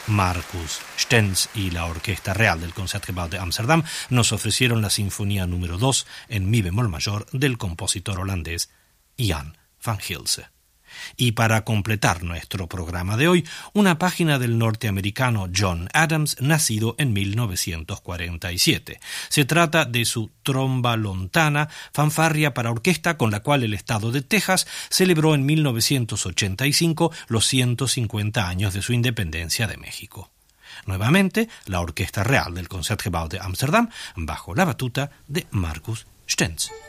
Marcus Stenz y la Orquesta Real del Concertgebouw de Ámsterdam nos ofrecieron la Sinfonía número 2 en mi bemol mayor del compositor holandés Jan van Gilse. Y para completar nuestro programa de hoy, una página del norteamericano John Adams, nacido en 1947. Se trata de su Tromba Lontana, fanfarria para orquesta con la cual el estado de Texas celebró en 1985 los 150 años de su independencia de México. Nuevamente, la Orquesta Real del Concertgebouw de Ámsterdam, bajo la batuta de Marcus Stenz.